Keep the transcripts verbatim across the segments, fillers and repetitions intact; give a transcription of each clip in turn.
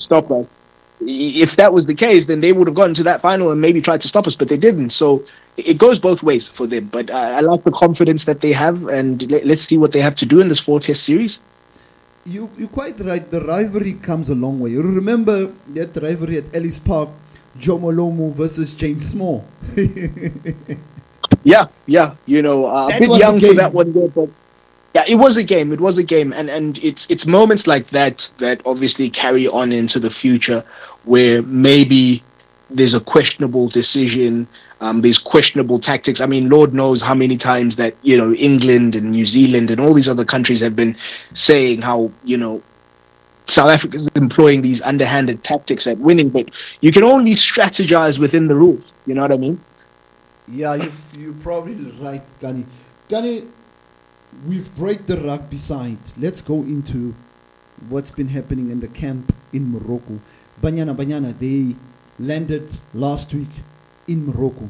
stop us. If that was the case, then they would have gotten to that final and maybe tried to stop us, but they didn't. So it goes both ways for them. But I, I like the confidence that they have, and let, let's see what they have to do in this four-test series. You, you're quite right. The rivalry comes a long way. You remember that rivalry at Ellis Park, Jomo Lomo versus James Small. yeah, yeah. You know, uh, a bit young for that one there, but yeah, it was a game. It was a game, and and it's it's moments like that that obviously carry on into the future, where maybe there's a questionable decision. Um, there's questionable tactics. I mean, Lord knows how many times that, you know, England and New Zealand and all these other countries have been saying how, you know, South Africa is employing these underhanded tactics at winning, but you can only strategize within the rules. You know what I mean? Yeah, you, you're probably right, Gani. Gani, we've break the rugby side. Let's go into what's been happening in the camp in Morocco. Banyana Banyana, they landed last week in Morocco.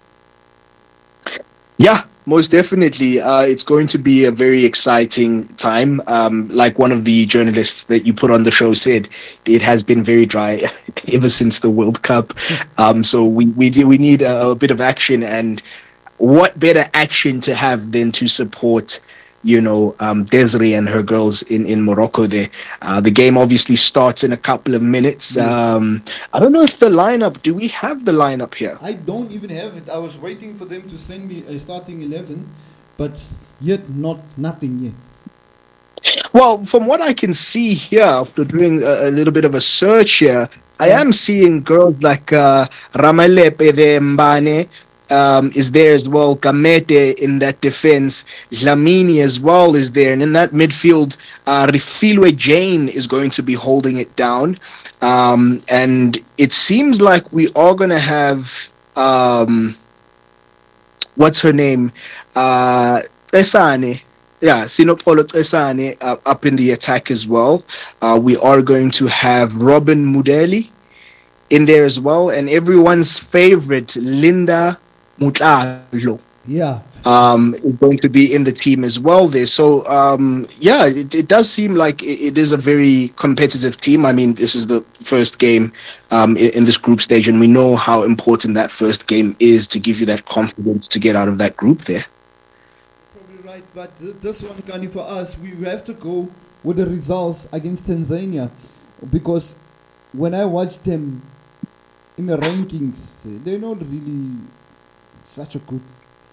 Yeah, most definitely. Uh, it's going to be a very exciting time. Um, like one of the journalists that you put on the show said, it has been very dry ever since the World Cup. Um, so we we we need a, a bit of action, and what better action to have than to support, you know, um, Desiree and her girls in, in Morocco there. Uh, the game obviously starts in a couple of minutes. Yes. Um, I don't know if the lineup, do we have the lineup here? I don't even have it. I was waiting for them to send me a starting eleven, but yet not nothing yet. Well, from what I can see here, after doing a, a little bit of a search here, I am seeing girls like uh, Ramalepe de Mbane, Um, is there as well. Gamete in that defense. Dlamini as well is there. And in that midfield, uh, Refilwe Jane is going to be holding it down. Um, and it seems like we are going to have, um, what's her name? Uh, Esane. Yeah, Sinopolo Esane uh, up in the attack as well. Uh, we are going to have Robin Mudeli in there as well. And everyone's favorite, Linda Mutalo, yeah, um, is going to be in the team as well there. So, um, yeah, it, it does seem like it, it is a very competitive team. I mean, this is the first game um, in, in this group stage, and we know how important that first game is to give you that confidence to get out of that group there. Probably right, but th- this one, Kani, for us, we have to go with the results against Tanzania, because when I watched them in the rankings, they're not really such a good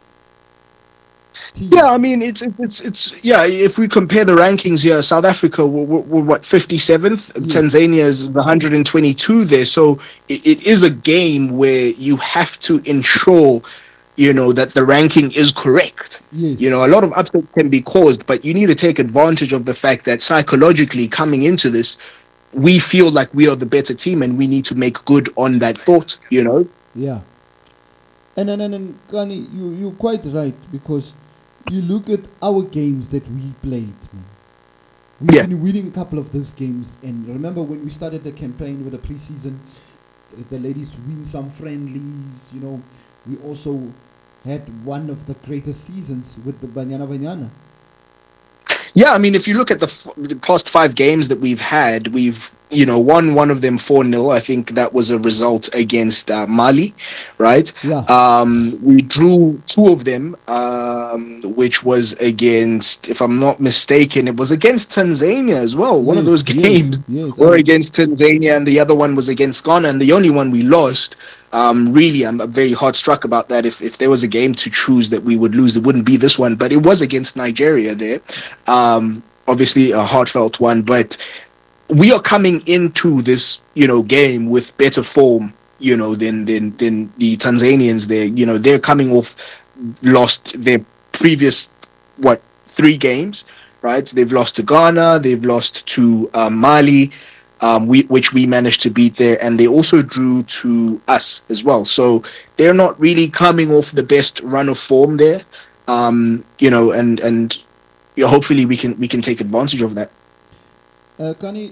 team. Yeah, I mean, it's it's it's yeah. If we compare the rankings here, South Africa were, were, were what fifty-seventh, yes. Tanzania is one hundred twenty-two there. So it, it is a game where you have to ensure, you know, that the ranking is correct. Yes. You know, a lot of upsets can be caused, but you need to take advantage of the fact that psychologically coming into this, we feel like we are the better team, and we need to make good on that thought. You know. Yeah. And and and Kani, you you're quite right, because you look at our games that we played. Man. We've yeah. been winning a couple of those games, and remember when we started the campaign with the preseason, the, the ladies win some friendlies. You know, we also had one of the greatest seasons with the Banyana Banyana. Yeah, I mean, if you look at the, f- the past five games that we've had, we've, you know, won one of them four nil. I think that was a result against uh, Mali, right? Yeah. Um, we drew two of them, um, which was against, if I'm not mistaken, it was against Tanzania as well. One yes, of those games yes, yes, were I against Tanzania, and the other one was against Ghana, and the only one we lost. Um, really, I'm very hard struck about that. If if there was a game to choose that we would lose, it wouldn't be this one, but it was against Nigeria there. Um, obviously a heartfelt one, but we are coming into this, you know, game with better form, you know, than than than the Tanzanians there. You know, they're coming off lost their previous what three games, right? They've lost to Ghana, they've lost to uh, Mali. Um, we, which we managed to beat there, and they also drew to us as well. So they're not really coming off the best run of form there, um, you know, and and you know, hopefully we can we can take advantage of that. Uh, Kani,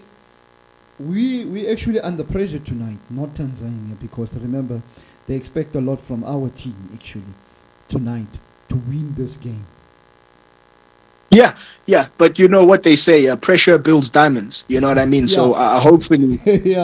we we actually under pressure tonight, not Tanzania, because remember they expect a lot from our team actually tonight to win this game. Yeah, yeah, but you know what they say, uh, pressure builds diamonds. You know what I mean? Yeah. So uh, hopefully yeah.